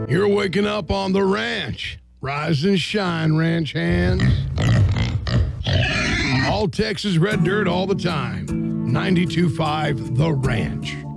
You're waking up on the ranch. Rise and shine, ranch hands. All Texas red dirt all the time. 92.5 The Ranch.